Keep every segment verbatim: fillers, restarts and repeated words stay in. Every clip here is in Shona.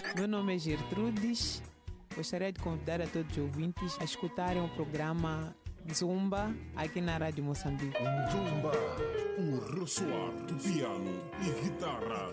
Meu nome é Gertrudes. Gostaria de convidar a todos os ouvintes a escutarem o programa Zumba aqui na Rádio Moçambique. Zumba, o ressoar do piano e guitarra.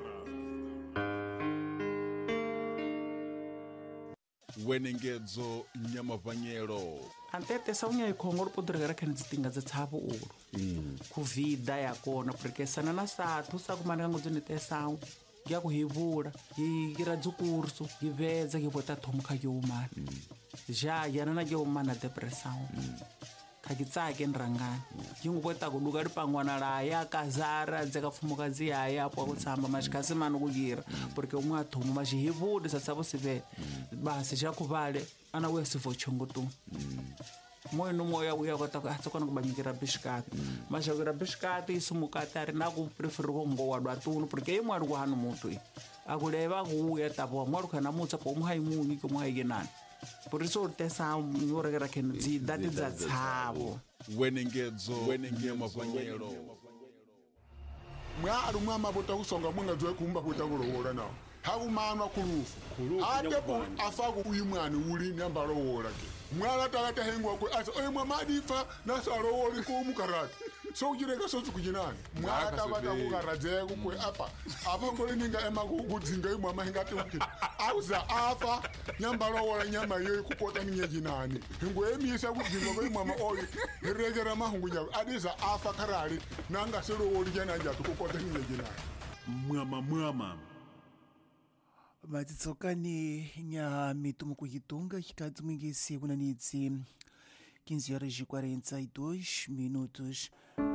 Wenengedzo Nyamavanyero. Antete saunya ikhongoro podregera kene zitinga zetsabo uru. Mm. Kuvida yakona porque sana na sathu sakumana ngozone tesau. Ngiya kuhivula ngira dzukurso ngiveza ngivota thomuka yoma ja yana na yoma na depressão khakitsake nrangani ngingubota kuduka ripangwana la ya kazara dzeka fumuka ziya ya po kutsamba mashikasi mano kugira porque umwe athomu mashihivule satsabo sive basi ja kuvale ana wesivo chongoto moyo no moya uya kota atsokona kubanyikira bishkat mashakira bishkat isumukata ari na ku prefer go ngo wadwa tuno porque imwe ari kuhanu muntu akuleva kuya tapo mwaru kana mutsa po muhai mungi ko muhai genani por isso tesa nyoregera ken zi dati za tsabo Wenengedzo Nyamavanyero. Mwaru mwama bota kusonga mwanga zwe kumba bota kurohora nawo hakumanwa kulufu atepo afaku uyimwani uli nambaro wora ke mwala takata hengwa kwe asa oye mwamadifa nasaro wori ko mukarati so ujireka so tukujinani mwala takata kukaradze kwe apa apa kole ninga ema kudzinga imwe mahingati uki auza apa nyambaro wora nyama yeyi kupota ninyejinani hingo emisa kudzinga kwe mama oyi regera mahungunya adiza apa karali nanga sero wori jana jatu kupota ninyejinani Mwama mwama Matitsokani nya mitumo kuhitunga hikadzi mwingisi kunanidzi quinze horas e quarenta e dois minutos.